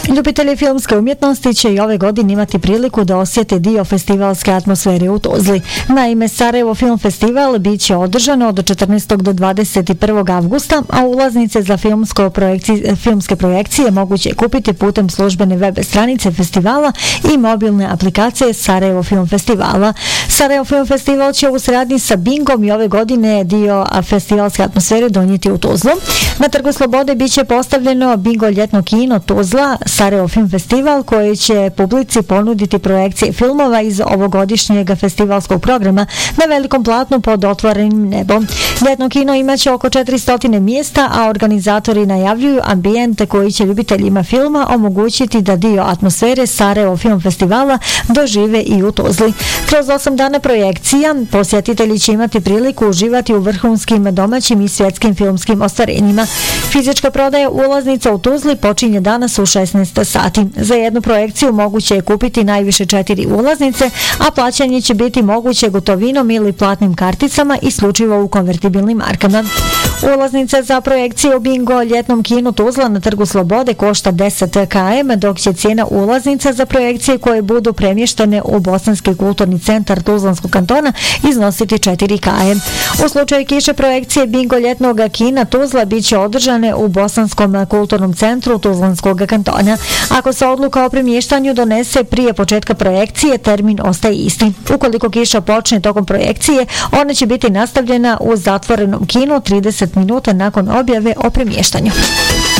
Ljubitelji filmske umjetnosti će i ove godine imati priliku da osjete dio festivalske atmosfere u Tuzli. Naime, Sarajevo Film Festival bit će održano od 14. do 21. avgusta, a ulaznice za filmske projekcije moguće kupiti putem službene web stranice festivala i mobilne aplikacije Sarajevo Film Festivala. Sarajevo Film Festival će u saradnji sa Bingom i ove godine dio festivalske atmosfere donijeti u Tuzlu. Na Trgu Slobode bit će postavljeno Bingo ljetno kino Tuzla, Sarajevo Film Festival, koji će publici ponuditi projekcije filmova iz ovogodišnjeg festivalskog programa na velikom platnu pod otvorenim nebom. Ljetno kino imaće oko 400 mjesta, a organizatori najavljuju ambijente koji će ljubiteljima filma omogućiti da dio atmosfere Sarajevo Film Festivala dožive i u Tuzli. Kroz 8 dana projekcija posjetitelji će imati priliku uživati u vrhunskim domaćim i svjetskim filmskim ostvarenjima. Fizička prodaja ulaznica u Tuzli počinje danas u 16 sati. Za jednu projekciju moguće je kupiti najviše 4 ulaznice, a plaćanje će biti moguće gotovinom ili platnim karticama isključivo u konvertibilnim markama. Ulaznica za projekciju Bingo ljetnom kinu Tuzla na Trgu Slobode košta 10 km, dok će cijena ulaznica za projekcije koje budu premještene u Bosanski kulturni centar Tuzlanskog kantona iznositi 4 km. U slučaju kiše projekcije Bingo ljetnog kina Tuzla bit će održane u Bosanskom kulturnom centru Tuzlanskog kantona. Ako se odluka o premještanju donese prije početka projekcije, termin ostaje isti. Ukoliko kiša počne tokom projekcije, ona će biti nastavljena u zatvorenom kinu 30 minuta nakon objave o premještanju.